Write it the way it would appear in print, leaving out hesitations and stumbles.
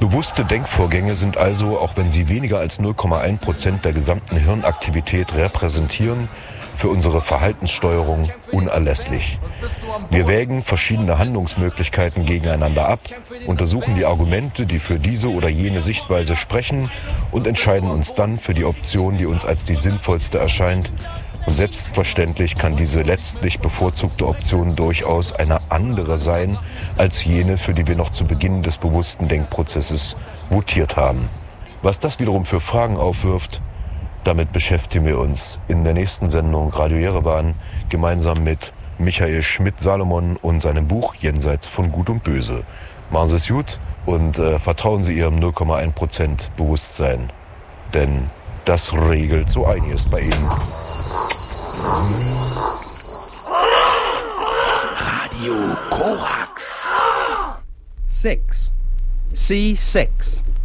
Bewusste Denkvorgänge sind also, auch wenn sie weniger als 0,1% der gesamten Hirnaktivität repräsentieren, für unsere Verhaltenssteuerung unerlässlich. Wir wägen verschiedene Handlungsmöglichkeiten gegeneinander ab, untersuchen die Argumente, die für diese oder jene Sichtweise sprechen und entscheiden uns dann für die Option, die uns als die sinnvollste erscheint. Und selbstverständlich kann diese letztlich bevorzugte Option durchaus eine andere sein als jene, für die wir noch zu Beginn des bewussten Denkprozesses votiert haben. Was das wiederum für Fragen aufwirft, damit beschäftigen wir uns in der nächsten Sendung Radio Jerewan gemeinsam mit Michael Schmidt-Salomon und seinem Buch Jenseits von Gut und Böse. Machen Sie es gut und vertrauen Sie Ihrem 0,1% Bewusstsein, denn das regelt so einiges bei Ihnen. Radio Korax. 6. C6.